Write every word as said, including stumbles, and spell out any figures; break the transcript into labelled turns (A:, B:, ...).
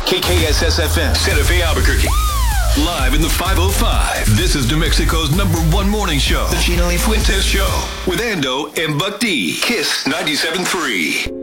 A: K K S S F M, Santa Fe, Albuquerque. Live in the five oh five. This is New Mexico's number one morning show. The Gina Lee Fuentes Show. With Ando and Buck D. Kiss ninety-seven point three.